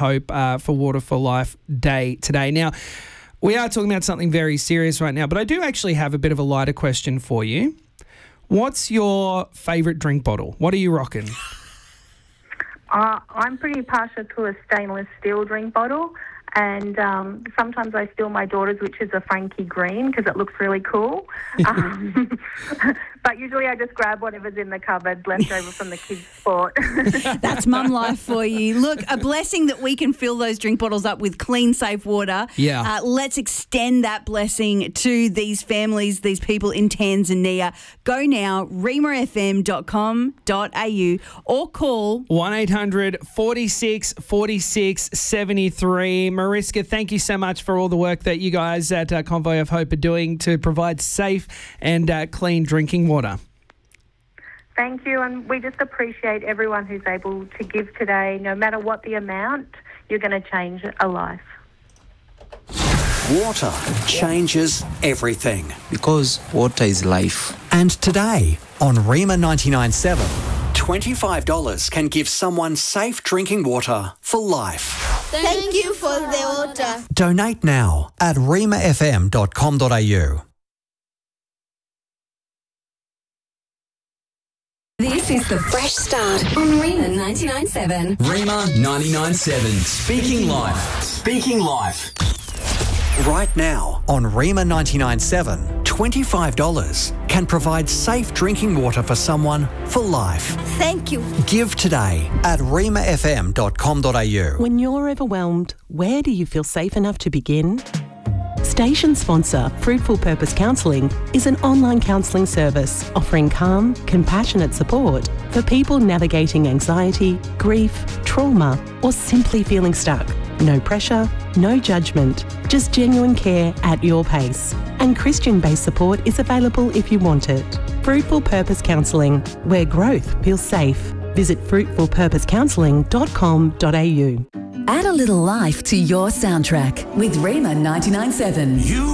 Hope for Water for Life Day today. Now, we are talking about something very serious right now, but I do actually have a bit of a lighter question for you. What's your favourite drink bottle? What are you rocking? I'm pretty partial to a stainless steel drink bottle, and sometimes I steal my daughter's, which is a Frankie Green, because it looks really cool. But usually I just grab whatever's in the cupboard left over from the kids' sport. That's mum life for you. Look, a blessing that we can fill those drink bottles up with clean, safe water. Yeah. Let's extend that blessing to these families, these people in Tanzania. Go now, rimafm.com.au or call 1-800 46 46 73. Mariska, thank you so much for all the work that you guys at Convoy of Hope are doing to provide safe and clean drinking water. Thank you, and we just appreciate everyone who's able to give today. No matter what the amount, you're going to change a life. Water changes everything. Because water is life. And today on Rima 99.7, $25 can give someone safe drinking water for life. Thank you for the water. Donate now at rimafm.com.au. This is the Fresh Start on Rima 99.7. Rima 99.7. Speaking life. Speaking life. Right now on Rima 99.7, $25 can provide safe drinking water for someone for life. Thank you. Give today at rimafm.com.au. When you're overwhelmed, where do you feel safe enough to begin? Station sponsor Fruitful Purpose Counselling is an online counselling service offering calm, compassionate support for people navigating anxiety, grief, trauma, or simply feeling stuck. No pressure, no judgment, just genuine care at your pace. And Christian-based support is available if you want it. Fruitful Purpose Counselling, where growth feels safe. Visit fruitfulpurposecounselling.com.au. Add a little life to your soundtrack with Rima 99.7.